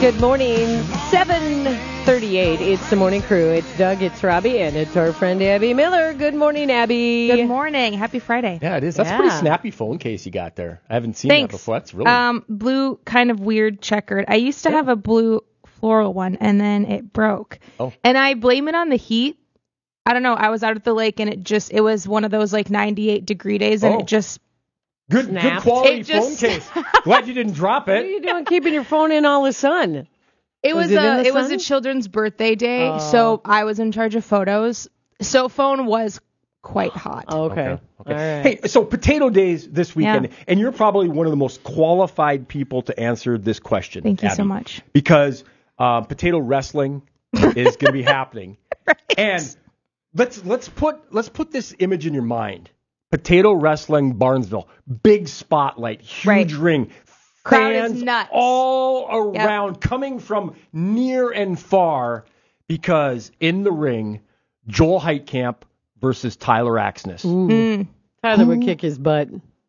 Good morning. 7:38. It's the morning crew. It's Doug, it's Robbie, and it's our friend Abby Miller. Good morning, Abby. Good morning. Happy Friday. Yeah, it is. That's a pretty snappy phone case you got there. I haven't seen that before. That's really blue, kind of weird checkered. I used to have a blue floral one, and then it broke. Oh. And I blame it on the heat. I don't know. I was out at the lake, and it was one of those like 98-degree days, and it just good quality phone case. Glad you didn't drop it. What are you doing keeping your phone in all the sun? It was a children's birthday day, so I was in charge of photos. So phone was quite hot. Okay. All right. Hey, so Potato Days this weekend, and you're probably one of the most qualified people to answer this question. Thank you Abby, so much. Because potato wrestling is going to be happening. Right. And let's put this image in your mind. Potato wrestling, Barnesville, big spotlight, huge ring. Crowd Fans is nuts. all around, coming from near and far, because in the ring, Joel Heitkamp versus Tyler Axness. Tyler would kick his butt.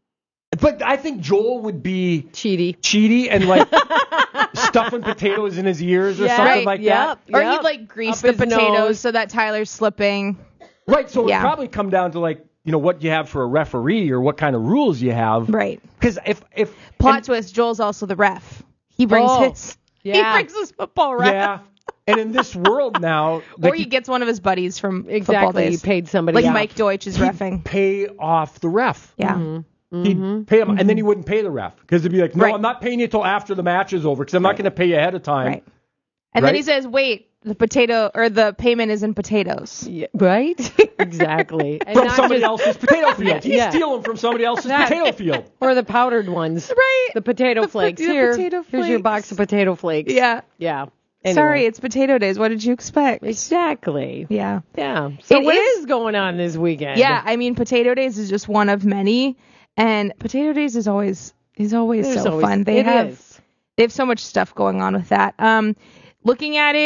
But I think Joel would be cheaty and like stuffing potatoes in his ears or something like that. Or he'd like grease the potatoes so that Tyler's slipping. Right, so it'd probably come down to like, what you have for a referee or what kind of rules you have. Right. Because if Plot twist, Joel's also the ref. He brings he brings his football ref. Yeah. And in this world now, or he gets one of his buddies from football days. He paid somebody like Mike Deutsch is reffing. Pay off the ref. Yeah. Mm-hmm. He'd pay him, and then he wouldn't pay the ref because he'd be like, "No, I'm not paying you till after the match is over because I'm not going to pay you ahead of time." Right. And then he says, "Wait, the payment is in potatoes." Yeah, right? Exactly. And from somebody else's potato field. He's stealing from somebody else's potato field. Or the powdered ones. Right. The potato flakes. Here's your box of potato flakes. Yeah. Yeah. Anyway. Sorry, it's Potato Days. What did you expect? Exactly. Yeah. Yeah. So what is going on this weekend? Yeah, I mean, Potato Days is just one of many, and Potato Days is always fun. They have so much stuff going on with that. Looking at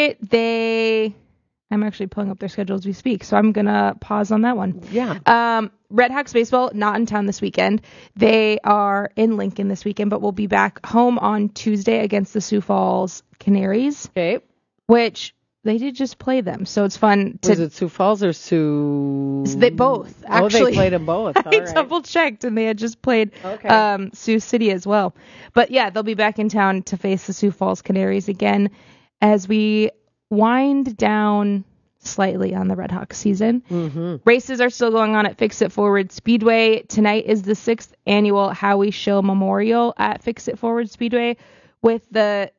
it, I'm actually pulling up their schedule as we speak, so I'm gonna pause on that one. Yeah. Red Hawks baseball not in town this weekend. They are in Lincoln this weekend, but we'll be back home on Tuesday against the Sioux Falls Canaries. Okay. Which they did just play them, so it's fun. Was it Sioux Falls or Sioux? They both actually. Oh, they played them both. All I double checked, and they had just played Sioux City as well. But yeah, they'll be back in town to face the Sioux Falls Canaries again as we wind down slightly on the Red Hawks season. Mm-hmm. Races are still going on at Fix It Forward Speedway. Tonight is the 6th annual Howie Schill Memorial at Fix It Forward Speedway with the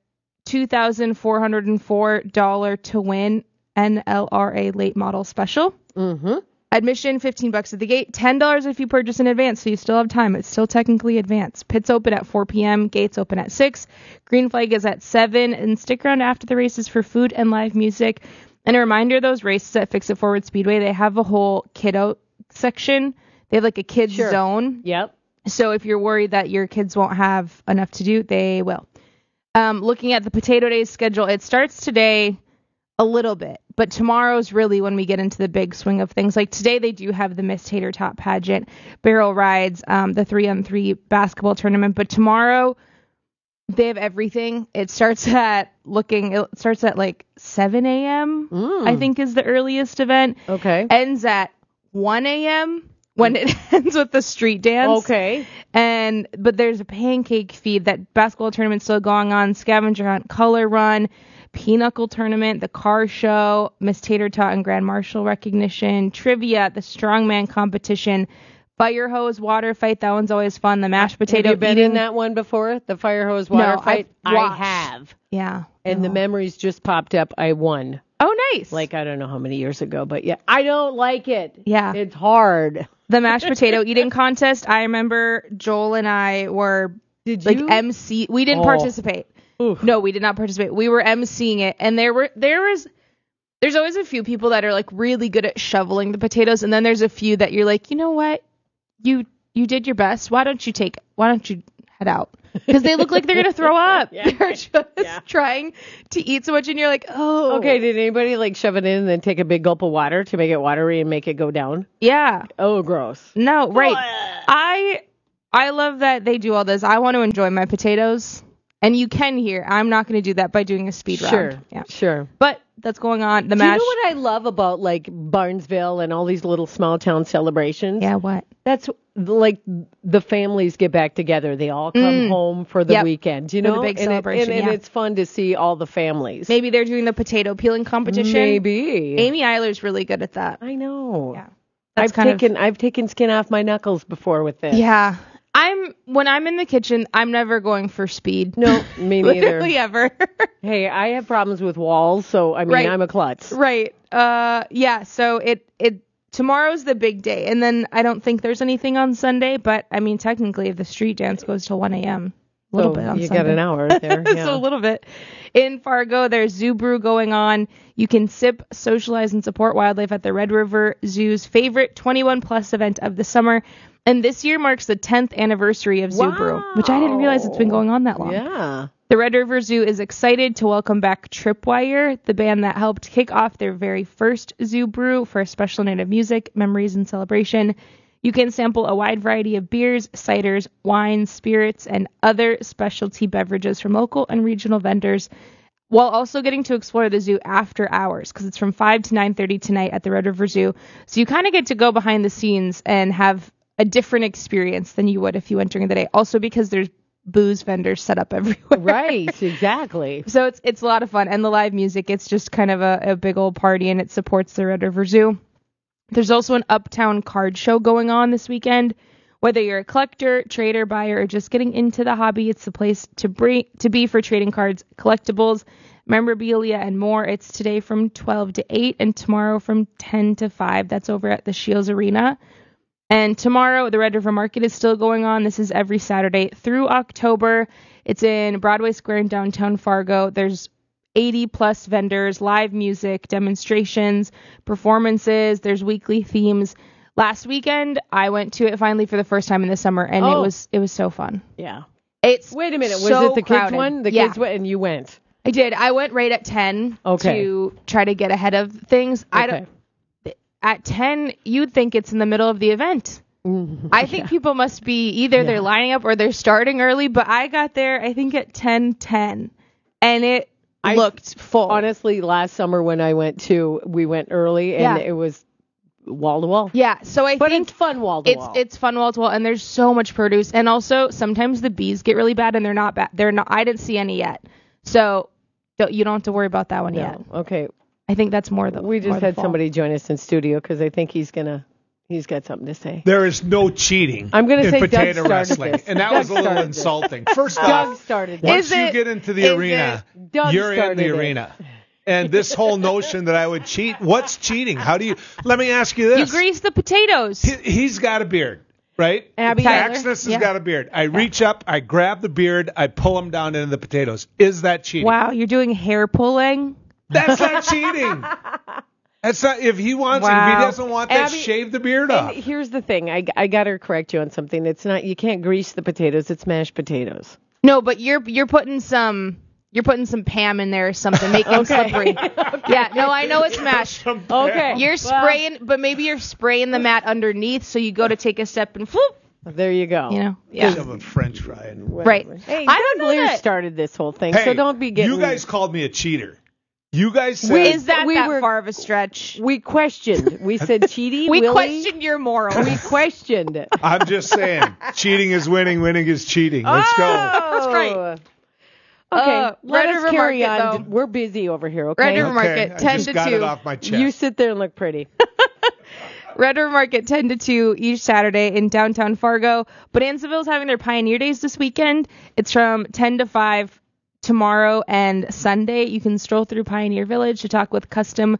$2,404 to win NLRA late model special. Mm-hmm. Admission $15 at the gate, $10 if you purchase in advance, so you still have time. It's still technically advanced. Pits open at 4 p.m. Gates open at 6. Green flag is at 7, and stick around after the races for food and live music. And a reminder, those races at Fix It Forward Speedway, they have a whole kiddo section. They have like a kids zone. Yep. So if you're worried that your kids won't have enough to do, they will. Looking at the Potato Days schedule, it starts today a little bit, but tomorrow's really when we get into the big swing of things. Like today, they do have the Miss Tater Tot pageant, barrel rides, the 3-on-3 basketball tournament, but tomorrow they have everything. It starts at like 7 a.m. I think is the earliest event. Okay. Ends at 1 a.m. when it ends with the street dance. Okay. But there's a pancake feed, that basketball tournament still going on, scavenger hunt, color run, pinochle tournament, the car show, Miss Tater Tot and Grand Marshal recognition, trivia, the strongman competition, fire hose water fight. That one's always fun. The mashed potato. Have you been in that one before? The fire hose water fight? I have. Yeah. And the memories just popped up. I won. Oh, nice. Like, I don't know how many years ago, but yeah, I don't like it. Yeah. It's hard. The mashed potato eating contest. I remember Joel and I were MC. We didn't participate. Oof. No, we did not participate. We were emceeing it, and there's always a few people that are like really good at shoveling the potatoes, and then there's a few that you're like, you know what, you did your best. Why don't you head out? Because they look like they're gonna throw up. They're just trying to eat so much, and you're like, oh. Okay, did anybody like shove it in and then take a big gulp of water to make it watery and make it go down? Yeah. Oh, gross. No, right. I love that they do all this. I want to enjoy my potatoes. And you can hear. I'm not going to do that by doing a speed round. Yeah. Sure. But that's going on. The Do you MASH. know what I love about like Barnesville and all these little small town celebrations? Yeah, what? That's like the families get back together. They all come home for the weekend, you For know? the big and celebration, and yeah. it's fun to see all the families. Maybe they're doing the potato peeling competition. Maybe. Amy Eiler's really good at that. I know. Yeah. I've taken skin off my knuckles before with this. Yeah. When I'm in the kitchen, I'm never going for speed. No, me neither. Literally ever. Hey, I have problems with walls, so I mean, Right. I'm a klutz. Right. Yeah, so it tomorrow's the big day, and then I don't think there's anything on Sunday, but I mean, technically, if the street dance goes till 1 a.m., a little bit on you Sunday. got an hour there. Yeah. So a little bit. In Fargo, there's Zoo Brew going on. You can sip, socialize, and support wildlife at the Red River Zoo's favorite 21-plus event of the summer. And this year marks the 10th anniversary of Zoo Brew, which I didn't realize it's been going on that long. Yeah. The Red River Zoo is excited to welcome back Tripwire, the band that helped kick off their very first Zoo Brew for a special night of music, memories, and celebration. You can sample a wide variety of beers, ciders, wines, spirits, and other specialty beverages from local and regional vendors, while also getting to explore the zoo after hours, because it's from 5 to 9:30 tonight at the Red River Zoo. So you kind of get to go behind the scenes and have a different experience than you would if you went during the day. Also because there's booze vendors set up everywhere. Right, exactly. So it's a lot of fun. And the live music, it's just kind of a big old party, and it supports the Red River Zoo. There's also an Uptown card show going on this weekend. Whether you're a collector, trader, buyer, or just getting into the hobby, it's the place to be for trading cards, collectibles, memorabilia, and more. It's today from 12 to 8 and tomorrow from 10 to 5. That's over at the Shields Arena. And tomorrow, the Red River Market is still going on. This is every Saturday through October. It's in Broadway Square in downtown Fargo. There's 80-plus vendors, live music, demonstrations, performances. There's weekly themes. Last weekend, I went to it finally for the first time in the summer, and it was so fun. Yeah. It's Wait a minute. Was so it the crowded. kids one? The Yeah. kids went, and you went. I did. I went right at 10 to try to get ahead of things. Okay. At 10, you'd think it's in the middle of the event. I think people must be either they're lining up or they're starting early, but I got there, I think, at 10:10, and it looked full. Honestly, last summer when I went too, we went early, and it was wall to wall. Yeah, so I think it's fun wall to wall. It's fun wall to wall, and there's so much produce, and also sometimes the bees get really bad, and they're not bad. I didn't see any yet, so you don't have to worry about that one yet. Okay. I think that's more the. We just had somebody join us in studio because I think he's got something to say. There is no cheating I'm gonna in say potato Doug started wrestling. this. And that Doug was a little started insulting. First Doug off, started once Is you it- get into the is arena, it- Doug you're in started the it. arena. And this whole notion that I would cheat, what's cheating? Let me ask you this. You grease the potatoes. He's got a beard, right? Abby Tyler. Axness has Yeah. got a beard. I reach up, I grab the beard, I pull him down into the potatoes. Is that cheating? Wow, you're doing hair pulling. That's not cheating. That's not, if he wants, if Wow. he doesn't want that, Abby, shave the beard And off. here's the thing. I got to correct you on something. It's not. You can't grease the potatoes. It's mashed potatoes. No, but you're putting some Pam in there or something, making them slippery. Yeah, no, I know it's mashed. Okay. You're spraying, but maybe you're spraying the mat underneath, so you go to take a step and whoop, There you go. you know. Yeah. Shove a French fry in. Right. Hey, I don't Doug know Lear that. started this whole thing, Hey, so don't be getting. you guys called me a cheater. You guys said Is that We that were- far of a stretch? We questioned. We said cheating. We Willie? questioned your morals. We questioned it. I'm just saying, cheating is winning, winning is cheating. Let's go. That's great. Okay, let Red us River carry Market, on. though. We're busy over here, okay? Red River Market, I 10 just to got 2. it off my chest. You sit there and look pretty. Red River Market 10 to 2 each Saturday in downtown Fargo. Bonanzaville's having their Pioneer Days this weekend. It's from 10 to 5 tomorrow and Sunday. You can stroll through Pioneer Village to talk with costumed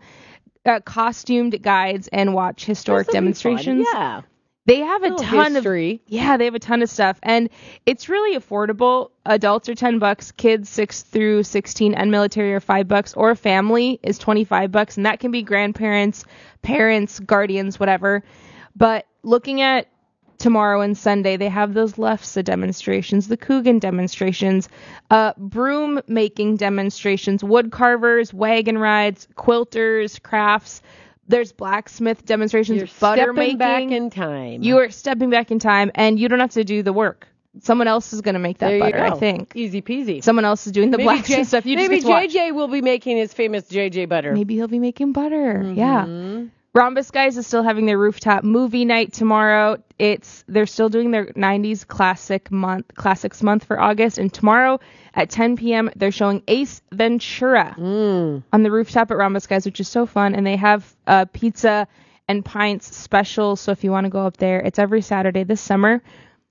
guides and watch historic This'll be fun. demonstrations. Yeah. They have a Little ton history. they have a ton of stuff, and it's really affordable. Adults are $10, kids 6 through 16, and military are $5, or a family is $25, and that can be grandparents, parents, guardians, whatever. But looking at tomorrow and Sunday, they have those Lefse demonstrations, the Coogan demonstrations, broom making demonstrations, wood carvers, wagon rides, quilters, crafts. There's blacksmith demonstrations, You're butter stepping making. back in time. You are stepping back in time, and you don't have to do the work. someone else is going to make that There butter, you go. I think. Easy peasy. Someone else is doing the blacks and stuff. You maybe just get to watch. JJ will be making his famous JJ butter. Maybe he'll be making butter. Mm-hmm. Yeah. Rhombus Guys is still having their rooftop movie night tomorrow. They're still doing their 90s classics month for August, and tomorrow at 10 p.m. they're showing Ace Ventura on the rooftop at Rhombus Guys, which is so fun. And they have pizza and pints special, so if you want to go up there, it's every Saturday this summer.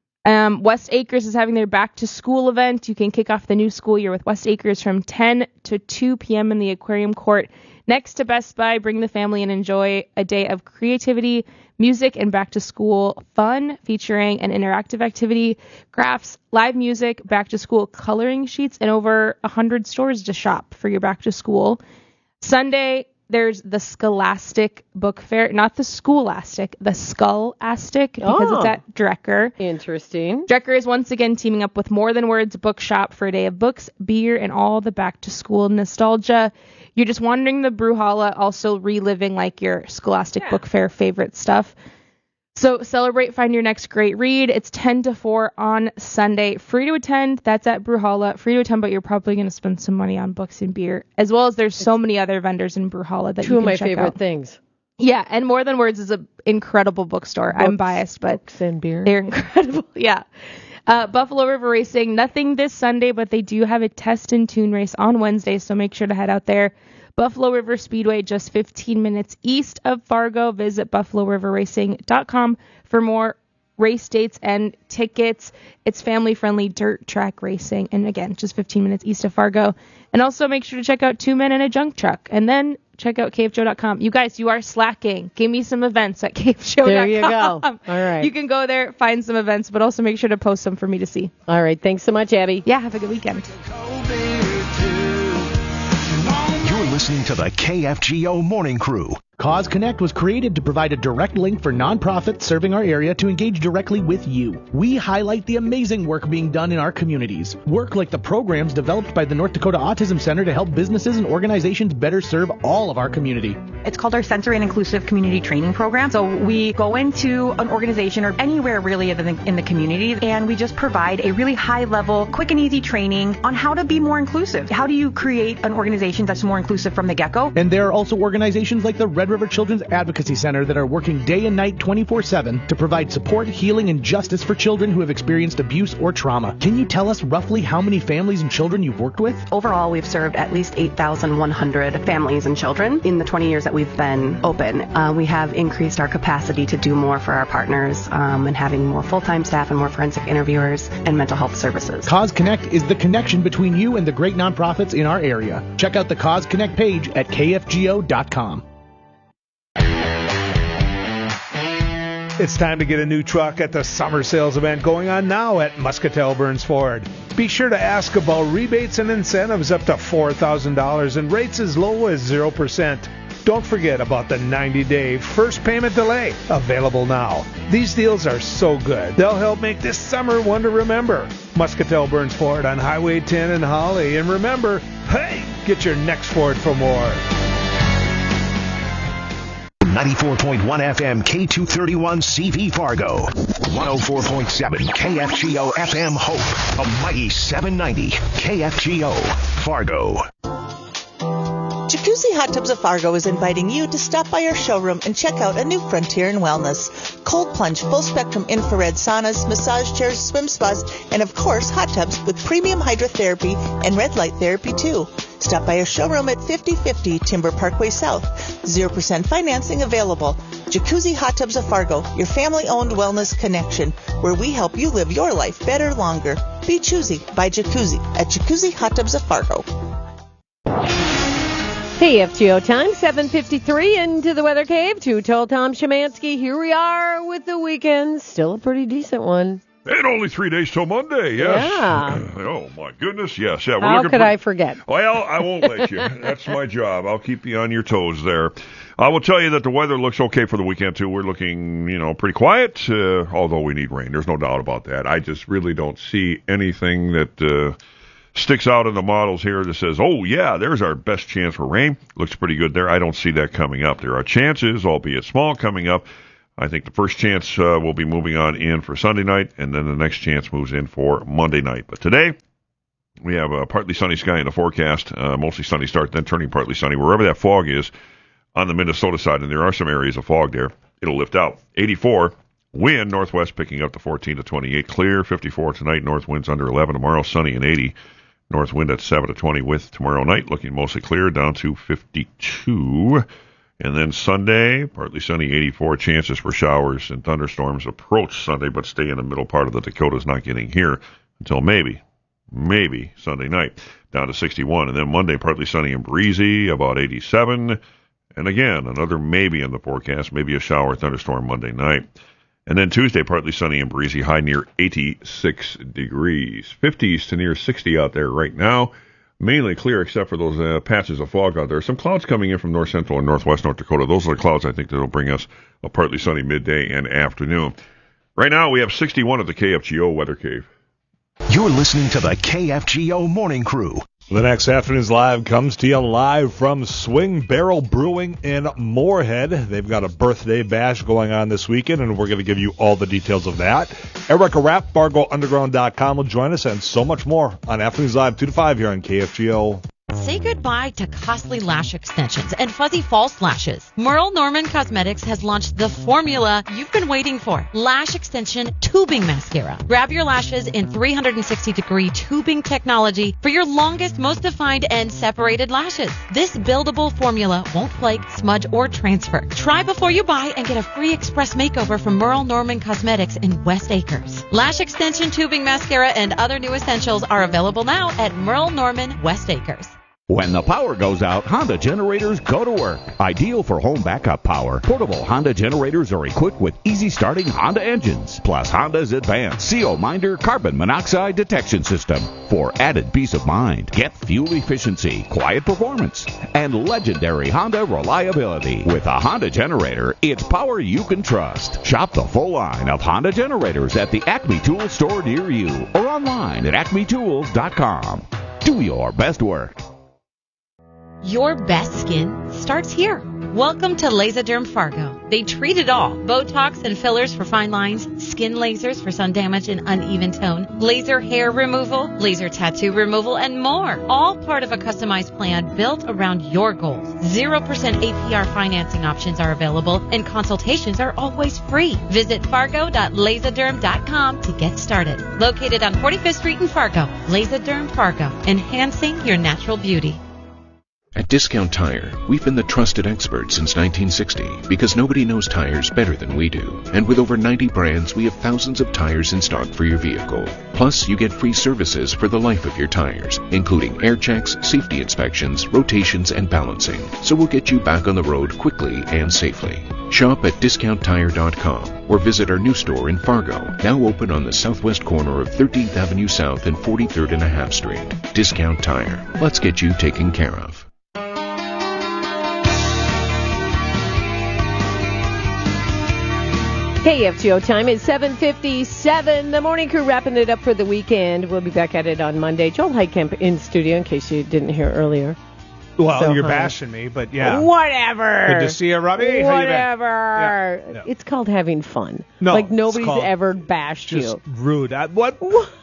West Acres is having their back to school event. You can kick off the new school year with West Acres from 10 to 2 p.m. in the Aquarium Court next to Best Buy. Bring the family and enjoy a day of creativity, music, and back to school fun featuring an interactive activity, crafts, live music, back to school coloring sheets, and over 100 stores to shop for your back to school. Sunday, there's the Scholastic Book Fair, not the Scholastic, the Skull-astic, because it's at Drecker. Interesting. Drecker is once again teaming up with More Than Words Bookshop for a day of books, beer, and all the back-to-school nostalgia. You're just wandering the Brewhalla, also reliving like your Scholastic Book Fair favorite stuff. So celebrate, find your next great read. It's 10 to 4 on Sunday. Free to attend. That's at Brewhalla. Free to attend, but you're probably going to spend some money on books and beer, as well as there's so many other vendors in Brewhalla that you can check out. 2 of my favorite things. Yeah, and More Than Words is an incredible bookstore. I'm biased, but books and beer. They're incredible. Yeah. Buffalo River Racing, nothing this Sunday, but they do have a test and tune race on Wednesday, so make sure to head out there. Buffalo River Speedway, just 15 minutes east of Fargo. Visit buffaloriverracing.com for more race dates and tickets. It's family-friendly dirt track racing. And again, just 15 minutes east of Fargo. And also make sure to check out 2 Men and a Junk Truck. And then check out KFJO.com. You guys, you are slacking. Give me some events at KFJO.com. There you go. All right. You can go there, find some events, but also make sure to post some for me to see. All right. Thanks so much, Abby. Yeah, have a good weekend. You're listening to the KFGO Morning Crew. Cause Connect was created to provide a direct link for nonprofits serving our area to engage directly with you. We highlight the amazing work being done in our communities. Work like the programs developed by the North Dakota Autism Center to help businesses and organizations better serve all of our community. It's called our Sensory and Inclusive Community Training Program. So we go into an organization or anywhere really in the community, and we just provide a really high level, quick and easy training on how to be more inclusive. How do you create an organization that's more inclusive from the get-go? And there are also organizations like the Red River Children's Advocacy Center that are working day and night 24/7 to provide support, healing, and justice for children who have experienced abuse or trauma. Can you tell us roughly how many families and children you've worked with? Overall, we've served at least 8,100 families and children in the 20 years that we've been open. We have increased our capacity to do more for our partners and having more full-time staff and more forensic interviewers and mental health services. Cause Connect is the connection between you and the great nonprofits in our area. Check out the Cause Connect page at kfgo.com. It's time to get a new truck at the summer sales event going on now at Muscatel Burns Ford. Be sure to ask about rebates and incentives up to $4,000 and rates as low as 0%. Don't forget about the 90-day first payment delay, available now. These deals are so good, they'll help make this summer one to remember. Muscatel Burns Ford on Highway 10 in Holly. And remember, hey, get your next Ford for more. 94.1 FM K231 CV Fargo. 104.7 KFGO FM Hope. A mighty 790 KFGO Fargo. Jacuzzi Hot Tubs of Fargo is inviting you to stop by our showroom and check out a new frontier in wellness. Cold plunge, full spectrum infrared saunas, massage chairs, swim spas, and of course hot tubs with premium hydrotherapy and red light therapy too. Stop by our showroom at 5050 Timber Parkway South. 0% financing available. Jacuzzi Hot Tubs of Fargo, your family-owned wellness connection, where we help you live your life better longer. Be choosy by Jacuzzi at Jacuzzi Hot Tubs of Fargo. KFGO time, 7:53 into the Weather Cave. Too Tall Tom Szymanski. Here we are with the weekend. Still a pretty decent one. And only 3 days till Monday, yes. Yeah. Oh, my goodness, yes. Yeah, How could I forget? Well, I won't let you. That's my job. I'll keep you on your toes there. I will tell you that the weather looks okay for the weekend, too. We're looking, pretty quiet, although we need rain. There's no doubt about that. I just really don't see anything that sticks out in the models here that says, oh, yeah, there's our best chance for rain. Looks pretty good there. I don't see that coming up. There are chances, albeit small, coming up. I think the first chance will be moving on in for Sunday night, and then the next chance moves in for Monday night. But today, we have a partly sunny sky in the forecast, mostly sunny start, then turning partly sunny. Wherever that fog is on the Minnesota side, and there are some areas of fog there, it'll lift out. 84, wind, northwest picking up to 14 to 28. Clear, 54 tonight, north winds under 11. Tomorrow, sunny and 80. North wind at 7 to 20 with tomorrow night looking mostly clear, down to 52. And then Sunday, partly sunny, 84. Chances for showers and thunderstorms approach Sunday, but stay in the middle part of the Dakotas, not getting here until maybe Sunday night, down to 61. And then Monday, partly sunny and breezy, about 87. And again, another maybe in the forecast, maybe a shower thunderstorm Monday night. And then Tuesday, partly sunny and breezy, high near 86 degrees. 50s to near 60 out there right now. Mainly clear except for those patches of fog out there. Some clouds coming in from north central and northwest North Dakota. Those are the clouds I think that will bring us a partly sunny midday and afternoon. Right now we have 61 at the KFGO Weather Cave. You're listening to the KFGO Morning Crew. The next afternoon's live comes to you live from Swing Barrel Brewing in Moorhead. They've got a birthday bash going on this weekend, and we're going to give you all the details of that. Erica Rapp, FargoUnderground.com will join us, and so much more on Afternoons Live 2 to 5 here on KFGO. Say goodbye to costly lash extensions and fuzzy false lashes. Merle Norman Cosmetics has launched the formula you've been waiting for. Lash Extension Tubing Mascara. Grab your lashes in 360-degree tubing technology for your longest, most defined, and separated lashes. This buildable formula won't flake, smudge, or transfer. Try before you buy and get a free express makeover from Merle Norman Cosmetics in West Acres. Lash Extension Tubing Mascara and other new essentials are available now at Merle Norman West Acres. When the power goes out, Honda generators go to work. Ideal for home backup power, portable Honda generators are equipped with easy-starting Honda engines, plus Honda's advanced CO Minder carbon monoxide detection system. For added peace of mind, get fuel efficiency, quiet performance, and legendary Honda reliability. With a Honda generator, it's power you can trust. Shop the full line of Honda generators at the Acme Tools store near you or online at acmetools.com. Do your best work. Your best skin starts here. Welcome to Laserderm Fargo. They treat it all. Botox and fillers for fine lines, skin lasers for sun damage and uneven tone, laser hair removal, laser tattoo removal, and more. All part of a customized plan built around your goals. 0% APR financing options are available, and consultations are always free. Visit fargo.laserderm.com to get started. Located on 45th Street in Fargo, Laserderm Fargo, enhancing your natural beauty. At Discount Tire, we've been the trusted experts since 1960 because nobody knows tires better than we do. And with over 90 brands, we have thousands of tires in stock for your vehicle. Plus, you get free services for the life of your tires, including air checks, safety inspections, rotations, and balancing. So we'll get you back on the road quickly and safely. Shop at DiscountTire.com or visit our new store in Fargo, now open on the southwest corner of 13th Avenue South and 43rd and a half Street. Discount Tire. Let's get you taken care of. KFGO time is 7:57. The morning crew wrapping it up for the weekend. We'll be back at it on Monday. Joel Heitkamp in studio, in case you didn't hear earlier. Well, So, you're hi. bashing me, but yeah. Whatever. Good to see you, Robbie. How you been? Whatever. Yeah. It's called having fun. No, like it's nobody's called ever bashed Just you. rude. What?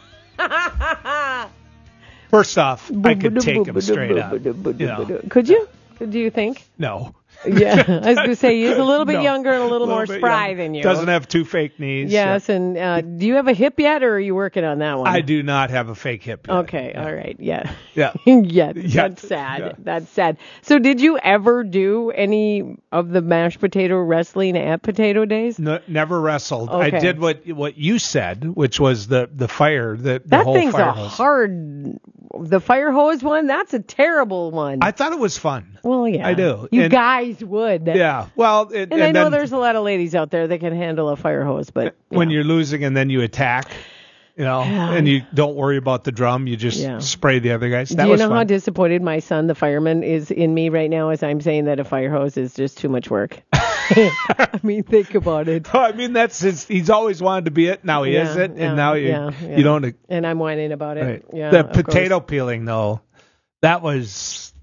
First off, I could take him straight up. You know. Could you? Do you think? No. Yeah, I was going to say he's a little bit No. younger and a little more bit spry younger. than you. Doesn't have two fake knees. Yes, and do you have a hip yet, or are you working on that one? I do not have a fake hip yet. Okay, all right, yeah. Yeah. Yeah, Yet. that's sad. Yeah. That's sad. So did you ever do any of the mashed potato wrestling at Potato Days? No, never wrestled. Okay. I did what you said, which was the fire, the That whole thing's fire a hose. hard. The fire hose one, that's a terrible one. I thought it was fun. Well, yeah. I do. You And- guys would. Yeah. Well, And I know then there's a lot of ladies out there that can handle a fire hose, but when you're losing and then you attack, and you don't worry about the drum, you just spray the other guys. That do you was know fun. how disappointed my son, the fireman, is in me right now as I'm saying that a fire hose is just too much work? I mean, think about it. I mean, he's always wanted to be it. Now he is it, and now you don't. And I'm whining about it. Right. Yeah. The of potato course. peeling, though, that was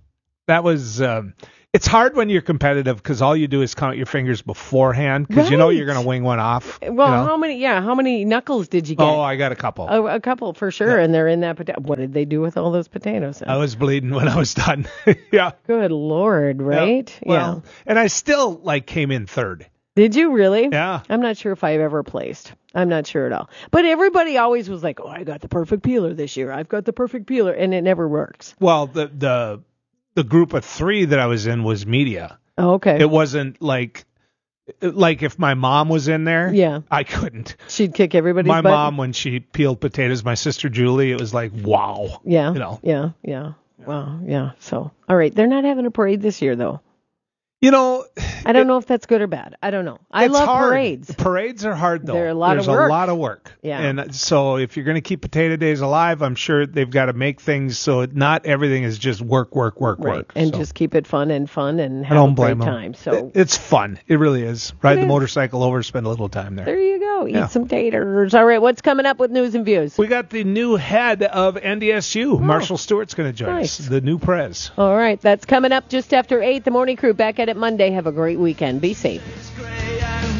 That was. It's hard when you're competitive because all you do is count your fingers beforehand because you know you're going to wing one off. Well, how many knuckles did you get? Oh, I got a couple. A couple for sure, and they're in that potato. What did they do with all those potatoes? I was bleeding when I was done. Yeah. Good Lord, right? Yeah. Well, and I still came in third. Did you really? Yeah. I'm not sure if I've ever placed. I'm not sure at all. But everybody always was like, "Oh, I got the perfect peeler this year. I've got the perfect peeler," and it never works. Well, the group of 3 that I was in was media. Oh, okay. It wasn't like if my mom was in there, I couldn't. She'd kick everybody's butt. My mom, when she peeled potatoes, my sister Julie, it was like, wow. Yeah. Yeah. Wow. Yeah. So, all right. They're not having a parade this year, though. I don't know if that's good or bad. I don't know. I love parades. Parades are hard, though. They're a lot There's of work. a lot of work. Yeah. And so if you're going to keep Potato Days alive, I'm sure they've got to make things so not everything is just work. Right. And just keep it fun and have I don't a blame great them. time. So it's fun. It really is. Ride the motorcycle over, spend a little time there. There you go. Eat some taters. All right. What's coming up with news and views? We got the new head of NDSU. Marshall Stewart's going to join us. The new prez. All right. That's coming up just after 8. The Morning Crew back at it Monday. Have a great weekend. Be safe. Thursday,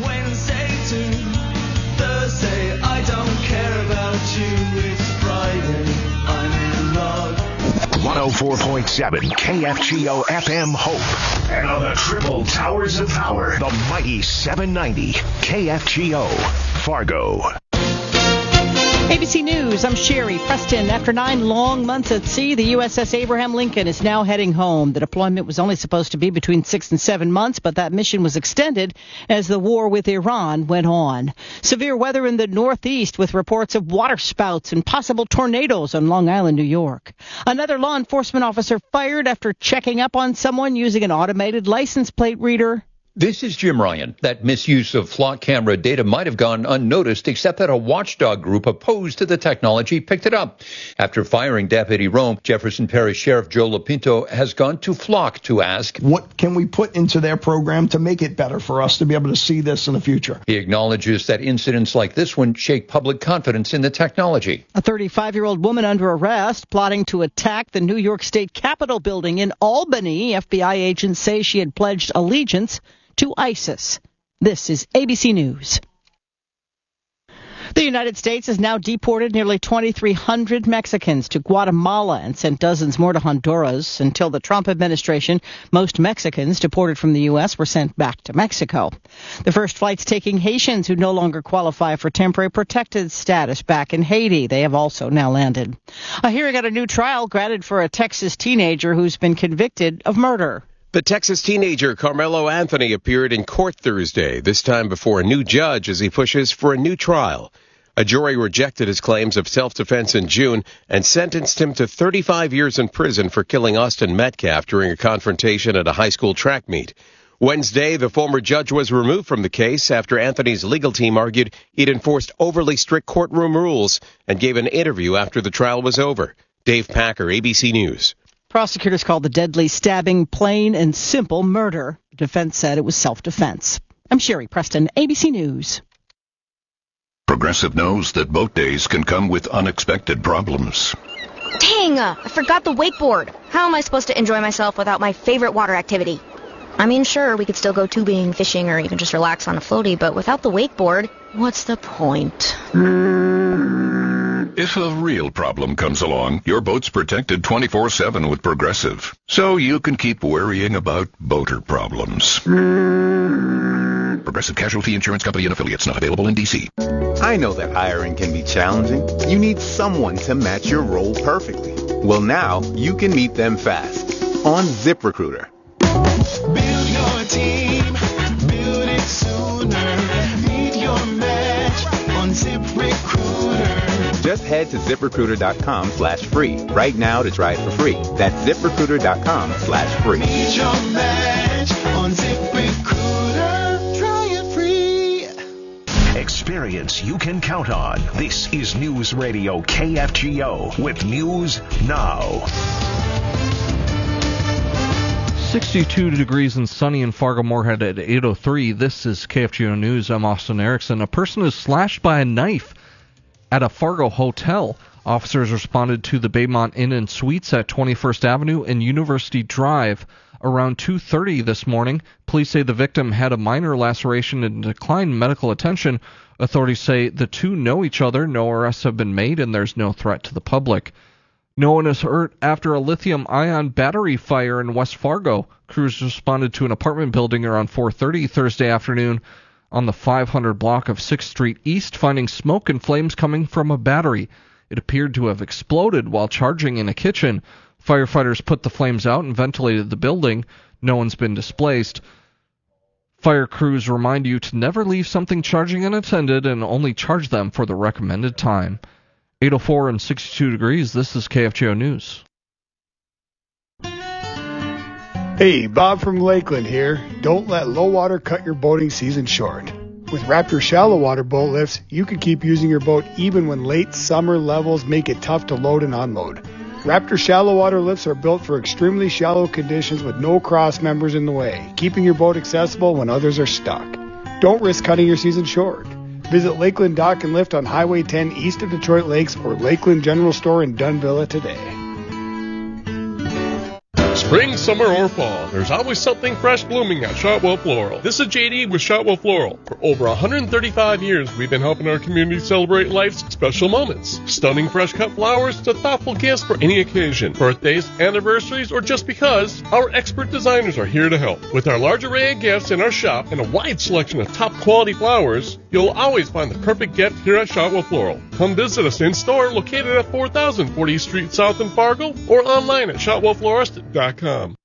I don't care about you. It's Friday, I'm in love. 104.7 KFGO FM Hope. And on the triple towers of power, the mighty 790 KFGO Fargo. ABC News, I'm Sherry Preston. After 9 long months at sea, the USS Abraham Lincoln is now heading home. The deployment was only supposed to be between 6 and 7 months, but that mission was extended as the war with Iran went on. Severe weather in the Northeast with reports of waterspouts and possible tornadoes on Long Island, New York. Another law enforcement officer fired after checking up on someone using an automated license plate reader. This is Jim Ryan. That misuse of flock camera data might have gone unnoticed, except that a watchdog group opposed to the technology picked it up. After firing Deputy Rome, Jefferson Parish Sheriff Joe Lapinto has gone to Flock to ask, what can we put into their program to make it better for us to be able to see this in the future? He acknowledges that incidents like this one shake public confidence in the technology. A 35-year-old woman under arrest, plotting to attack the New York State Capitol building in Albany. FBI agents say she had pledged allegiance to ISIS. This is ABC News. The United States has now deported nearly 2,300 Mexicans to Guatemala and sent dozens more to Honduras. Until the Trump administration, most Mexicans deported from the U.S. were sent back to Mexico. The first flights taking Haitians who no longer qualify for temporary protected status back in Haiti. They have also now landed. A hearing on a new trial granted for a Texas teenager who's been convicted of murder. The Texas teenager Carmelo Anthony appeared in court Thursday, this time before a new judge as he pushes for a new trial. A jury rejected his claims of self-defense in June and sentenced him to 35 years in prison for killing Austin Metcalf during a confrontation at a high school track meet. Wednesday, the former judge was removed from the case after Anthony's legal team argued he'd enforced overly strict courtroom rules and gave an interview after the trial was over. Dave Packer, ABC News. Prosecutors called the deadly stabbing plain and simple murder. The defense said it was self-defense. I'm Sherry Preston, ABC News. Progressive knows that boat days can come with unexpected problems. Dang, I forgot the wakeboard. How am I supposed to enjoy myself without my favorite water activity? I mean, sure, we could still go tubing, fishing, or even just relax on a floaty, but without the wakeboard, what's the point? If a real problem comes along, your boat's protected 24/7 with Progressive, so you can keep worrying about boater problems. Progressive Casualty Insurance Company and Affiliates, not available in D.C. I know that hiring can be challenging. You need someone to match your role perfectly. Well, now you can meet them fast on ZipRecruiter. Build your team, build it sooner. Meet your match on ZipRecruiter. Just head to ZipRecruiter.com/free right now to try it for free. That's ZipRecruiter.com/free. Meet your match on ZipRecruiter. Try it free. Experience you can count on. This is News Radio KFGO with News Now. 62 degrees and sunny in Fargo-Moorhead at 8:03. This is KFGO News. I'm Austin Erickson. A person is slashed by a knife at a Fargo hotel. Officers responded to the Baymont Inn and Suites at 21st Avenue and University Drive around 2:30 this morning. Police say the victim had a minor laceration and declined medical attention. Authorities say the two know each other, no arrests have been made, and there's no threat to the public. No one is hurt after a lithium-ion battery fire in West Fargo. Crews responded to an apartment building around 4:30 Thursday afternoon on the 500 block of 6th Street East, finding smoke and flames coming from a battery. It appeared to have exploded while charging in a kitchen. Firefighters put the flames out and ventilated the building. No one's been displaced. Fire crews remind you to never leave something charging unattended and only charge them for the recommended time. 8:04 and 62 degrees. This is KFGO News. Hey, Bob from Lakeland here. Don't let low water cut your boating season short. With Raptor shallow water boat lifts, you can keep using your boat even when late summer levels make it tough to load and unload. Raptor shallow water lifts are built for extremely shallow conditions with no cross members in the way, keeping your boat accessible when others are stuck. Don't risk cutting your season short. Visit Lakeland Dock and Lift on Highway 10 east of Detroit Lakes or Lakeland General Store in Dunvilla today. Spring, summer, or fall, there's always something fresh blooming at Shotwell Floral. This is JD with Shotwell Floral. For over 135 years, we've been helping our community celebrate life's special moments. Stunning fresh-cut flowers to thoughtful gifts for any occasion, birthdays, anniversaries, or just because, our expert designers are here to help. With our large array of gifts in our shop and a wide selection of top-quality flowers, you'll always find the perfect gift here at Shotwell Floral. Come visit us in-store located at 4000 40th Street South in Fargo or online at shotwellflorist.com.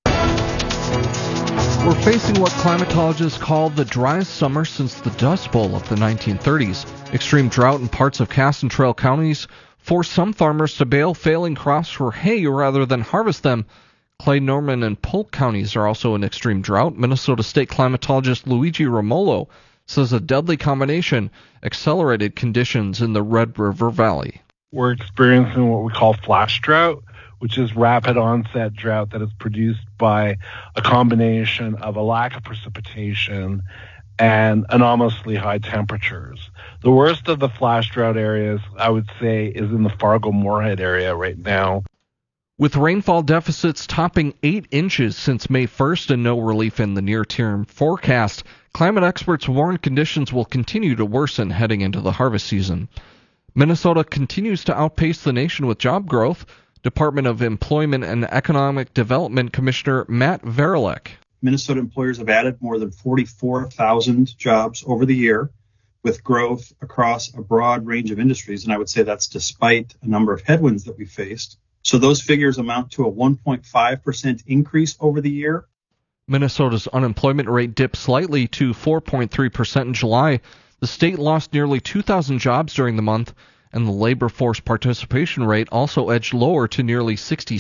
We're facing what climatologists call the driest summer since the Dust Bowl of the 1930s. Extreme drought in parts of Cass and Trail counties forced some farmers to bale failing crops for hay rather than harvest them. Clay, Norman, and Polk counties are also in extreme drought. Minnesota State climatologist Luigi Romolo says a deadly combination accelerated conditions in the Red River Valley. We're experiencing what we call flash drought, which is rapid onset drought that is produced by a combination of a lack of precipitation and anomalously high temperatures. The worst of the flash drought areas, I would say, is in the Fargo-Moorhead area right now. With rainfall deficits topping 8 inches since May 1st and no relief in the near-term forecast, climate experts warn conditions will continue to worsen heading into the harvest season. Minnesota continues to outpace the nation with job growth. Department of Employment and Economic Development Commissioner Matt Verilek. Minnesota employers have added more than 44,000 jobs over the year, with growth across a broad range of industries, and I would say that's despite a number of headwinds that we faced. So those figures amount to a 1.5% increase over the year. Minnesota's unemployment rate dipped slightly to 4.3% in July. The state lost nearly 2,000 jobs during the month, and the labor force participation rate also edged lower to nearly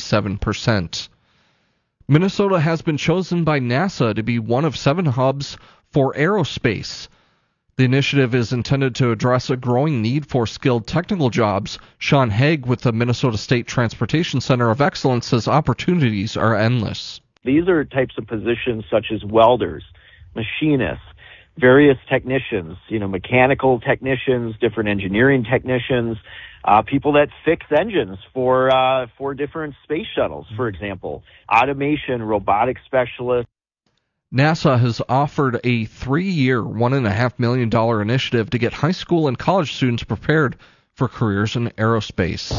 67%. Minnesota has been chosen by NASA to be one of 7 hubs for aerospace. The initiative is intended to address a growing need for skilled technical jobs. Sean Haig with the Minnesota State Transportation Center of Excellence says opportunities are endless. These are types of positions such as welders, machinists, various technicians, mechanical technicians, different engineering technicians, people that fix engines for different space shuttles, for example, automation, robotic specialists. NASA has offered a 3-year, $1.5 million initiative to get high school and college students prepared for careers in aerospace.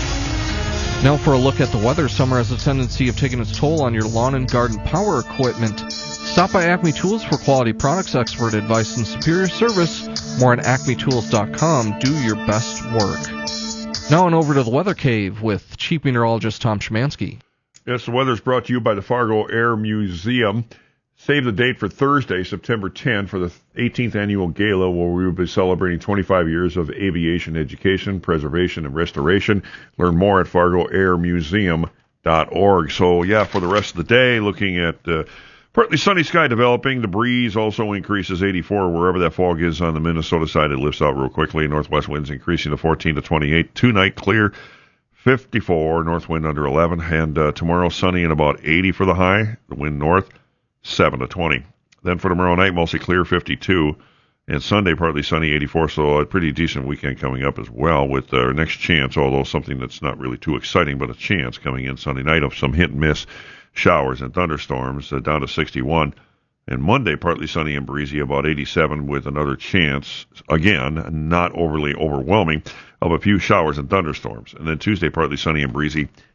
Now for a look at the weather. Summer has a tendency of taking its toll on your lawn and garden power equipment. Stop by Acme Tools for quality products, expert advice, and superior service. More at acmetools.com. Do your best work. Now on over to the Weather Cave with Chief Meteorologist Tom Szymanski. Yes, the weather's brought to you by the Fargo Air Museum. Save the date for Thursday, September 10, for the 18th annual gala, where we will be celebrating 25 years of aviation education, preservation, and restoration. Learn more at fargoairmuseum.org. So, for the rest of the day, looking at partly sunny sky developing. The breeze also increases 84 wherever that fog is on the Minnesota side. It lifts out real quickly. Northwest winds increasing to 14 to 28. Tonight, clear, 54. North wind under 11. And tomorrow, sunny and about 80 for the high. The wind north, 7 to 20. Then for tomorrow night, mostly clear, 52. And Sunday, partly sunny, 84, so a pretty decent weekend coming up as well with our next chance, although something that's not really too exciting, but a chance coming in Sunday night of some hit and miss showers and thunderstorms down to 61. And Monday, partly sunny and breezy, about 87 with another chance, again, not overly overwhelming, of a few showers and thunderstorms. And then Tuesday, partly sunny and breezy,